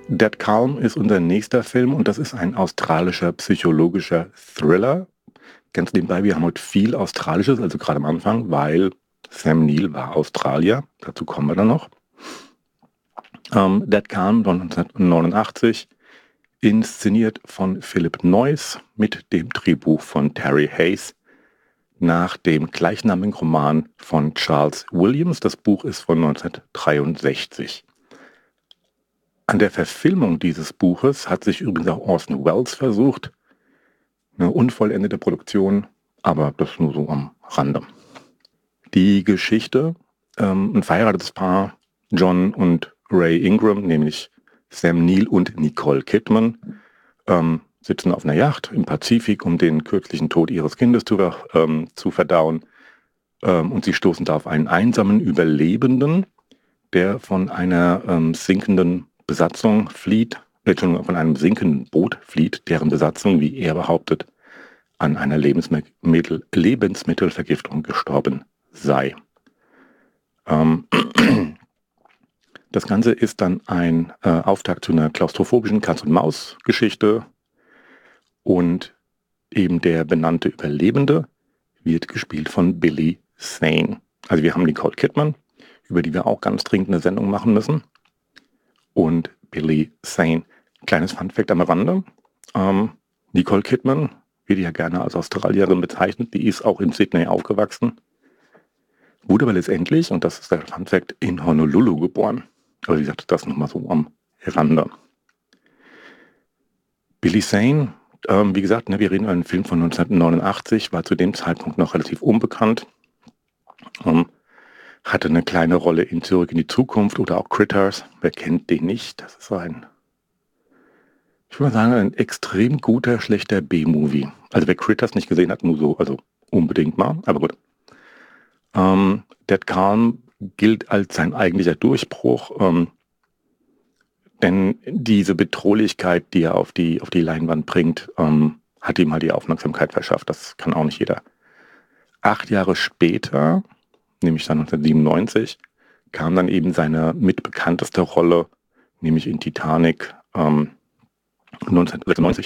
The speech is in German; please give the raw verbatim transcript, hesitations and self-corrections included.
Dead Calm ist unser nächster Film und das ist ein australischer psychologischer Thriller. Ganz nebenbei, wir haben heute viel Australisches, also gerade am Anfang, weil Sam Neill war Australier. Dazu kommen wir dann noch. Ähm, Dead Calm von neunzehnhundertneunundachtzig, inszeniert von Philip Noyce mit dem Drehbuch von Terry Hayes nach dem gleichnamigen Roman von Charles Williams. Das Buch ist von neunzehnhundertdreiundsechzig. An der Verfilmung dieses Buches hat sich übrigens auch Orson Welles versucht. Eine unvollendete Produktion, aber das nur so am Rande. Die Geschichte, ähm, ein verheiratetes Paar, John und Ray Ingram, nämlich Sam Neill und Nicole Kidman, ähm, sitzen auf einer Yacht im Pazifik, um den kürzlichen Tod ihres Kindes zu, ähm, zu verdauen. Ähm, und sie stoßen da auf einen einsamen Überlebenden, der von einer ähm, sinkenden Besatzung flieht, Entschuldigung, von einem sinkenden Boot flieht, deren Besatzung, wie er behauptet, an einer Lebensmittel Lebensmittelvergiftung gestorben sei. Ähm, das Ganze ist dann ein äh, Auftakt zu einer klaustrophobischen Katz-und-Maus-Geschichte und eben der benannte Überlebende wird gespielt von Billy Zane. Also wir haben Nicole Kidman, über die wir auch ganz dringend eine Sendung machen müssen, und Billy Zane. Kleines Funfact am Rande. Ähm, Nicole Kidman wird ja gerne als Australierin bezeichnet. Die ist auch in Sydney aufgewachsen. Wurde aber letztendlich, und das ist der Funfact, in Honolulu geboren. Aber wie gesagt, das nochmal so am Rande. Billy Zane, ähm, wie gesagt, ne, wir reden über einen Film von neunzehnhundertneunundachtzig, war zu dem Zeitpunkt noch relativ unbekannt. Ähm, hatte eine kleine Rolle in Zurück in die Zukunft oder auch Critters. Wer kennt den nicht? Das ist so ein, ich würde mal sagen, ein extrem guter, schlechter B-Movie. Also wer Critters nicht gesehen hat, nur so, also unbedingt mal, aber gut. Ähm, Dead Calm gilt als sein eigentlicher Durchbruch, ähm, denn diese Bedrohlichkeit, die er auf die, auf die Leinwand bringt, ähm, hat ihm halt die Aufmerksamkeit verschafft. Das kann auch nicht jeder. Acht Jahre später, nämlich dann neunzehnhundertsiebenundneunzig, kam dann eben seine mitbekannteste Rolle, nämlich in Titanic, ähm, neunzehnhundertsechsundneunzig,